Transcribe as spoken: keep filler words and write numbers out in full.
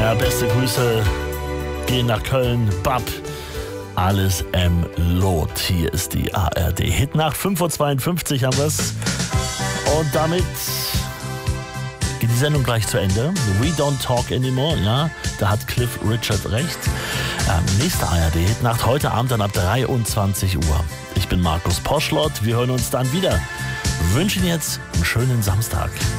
Ja, beste Grüße gehen nach Köln. Bab, alles M. Lot. Hier ist die A R D Hitnacht. fünf Uhr zweiundfünfzig haben wir es. Und damit geht die Sendung gleich zu Ende. We don't talk anymore. Ja, da hat Cliff Richard recht. Ähm, nächste A R D Hitnacht heute Abend dann ab dreiundzwanzig Uhr. Ich bin Markus Poschlott. Wir hören uns dann wieder. Wünschen jetzt einen schönen Samstag.